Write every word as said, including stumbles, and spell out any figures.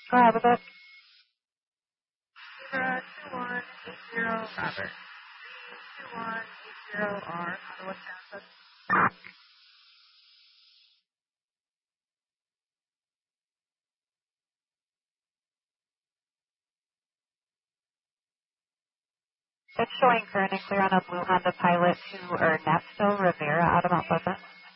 Go ahead with it. Zebra two one eight zero Robert. two one eight zero R, Ottawa, Wisconsin. It's showing current and clear on a blue Honda Pilot to Ernesto Rivera out of Mount Pleasant.